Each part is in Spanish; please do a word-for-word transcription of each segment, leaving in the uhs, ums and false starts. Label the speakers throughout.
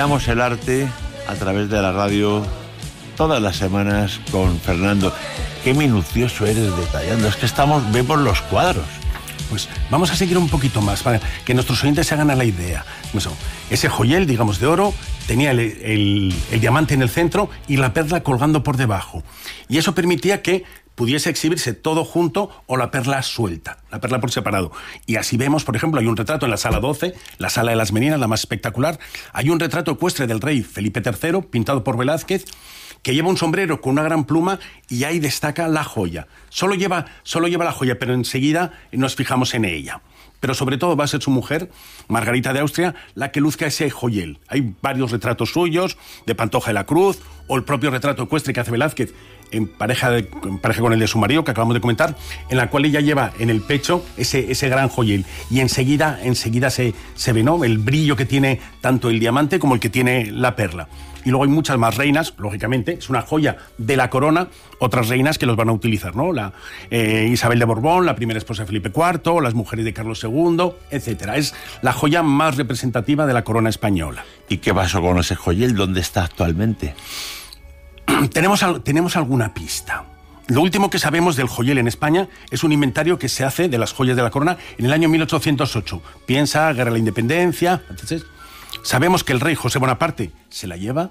Speaker 1: Admiramos el arte a través de la radio todas las semanas con Fernando. Qué minucioso eres detallando. Es que estamos, vemos los cuadros.
Speaker 2: Pues vamos a seguir un poquito más para que nuestros oyentes se hagan a la idea. Ese joyel, digamos, de oro, tenía el, el, el diamante en el centro y la perla colgando por debajo. Y eso permitía que pudiese exhibirse todo junto o la perla suelta, la perla por separado. Y así vemos, por ejemplo, hay un retrato en la sala doce, la sala de las meninas, la más espectacular. Hay un retrato ecuestre del rey Felipe tercero, pintado por Velázquez, que lleva un sombrero con una gran pluma y ahí destaca la joya. Solo lleva, solo lleva la joya, pero enseguida nos fijamos en ella. Pero sobre todo va a ser su mujer, Margarita de Austria, la que luzca ese joyel. Hay varios retratos suyos, de Pantoja de la Cruz, o el propio retrato ecuestre que hace Velázquez en pareja, de, en pareja con el de su marido, que acabamos de comentar, en la cual ella lleva en el pecho ese, ese gran joyel. Y enseguida, enseguida se, se ve, ¿no?, el brillo que tiene tanto el diamante como el que tiene la perla. Y luego hay muchas más reinas, lógicamente, es una joya de la corona, otras reinas que los van a utilizar, ¿no? La eh, Isabel de Borbón, la primera esposa de Felipe cuarto, las mujeres de Carlos segundo, etcétera. Es la joya más representativa de la corona española.
Speaker 1: ¿Y qué pasó con ese joyel? ¿Dónde está actualmente?
Speaker 2: tenemos, tenemos alguna pista. Lo último que sabemos del joyel en España es un inventario que se hace de las joyas de la corona en el año mil ochocientos ocho. Piensa, Guerra de la Independencia. Entonces, sabemos que el rey José Bonaparte se la lleva,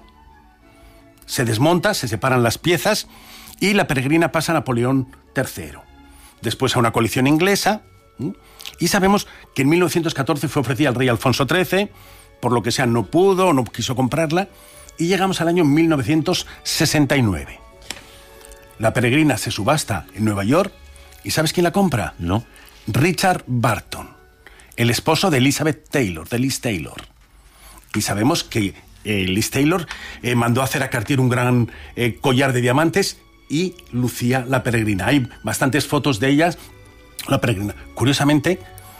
Speaker 2: se desmonta, se separan las piezas y la peregrina pasa a Napoleón tercero. Después a una colección inglesa, ¿sí? Y sabemos que en mil novecientos catorce fue ofrecida al rey Alfonso trece, por lo que sea no pudo o no quiso comprarla, y llegamos al año mil novecientos sesenta y nueve. La peregrina se subasta en Nueva York, ¿y sabes quién la compra?
Speaker 1: No.
Speaker 2: Richard Barton, el esposo de Elizabeth Taylor, de Liz Taylor. Y sabemos que eh, Liz Taylor eh, mandó a hacer a Cartier un gran eh, collar de diamantes y lucía la peregrina. Hay bastantes fotos de ellas, la peregrina. Curiosamente,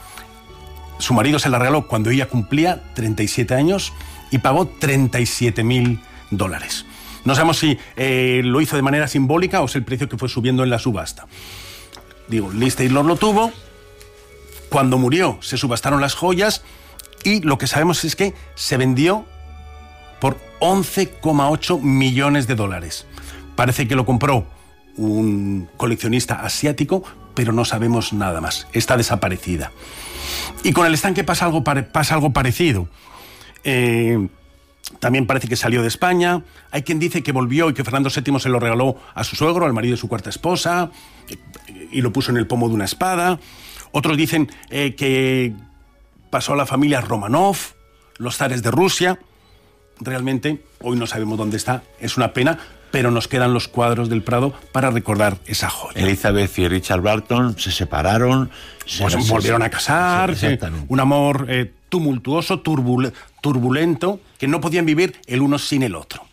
Speaker 2: su marido se la regaló cuando ella cumplía treinta y siete años y pagó treinta y siete mil dólares. No sabemos si eh, lo hizo de manera simbólica o es el precio que fue subiendo en la subasta. Digo, Liz Taylor lo tuvo. Cuando murió se subastaron las joyas y lo que sabemos es que se vendió por once coma ocho millones de dólares. Parece que lo compró un coleccionista asiático, pero no sabemos nada más. Está desaparecida. Y con el estanque pasa algo, pare- pasa algo parecido. Eh, también parece que salió de España. Hay quien dice que volvió y que Fernando séptimo se lo regaló a su suegro, al marido de su cuarta esposa, y lo puso en el pomo de una espada. Otros dicen eh, que pasó a la familia Romanov, los zares de Rusia. Realmente, hoy no sabemos dónde está. Es una pena, pero nos quedan los cuadros del Prado para recordar esa joya.
Speaker 1: Elizabeth y Richard Barton se separaron. Se
Speaker 2: Pues volvieron a casar.
Speaker 1: Sí,
Speaker 2: sí, un amor eh, tumultuoso, turbul- turbulento, que no podían vivir el uno sin el otro.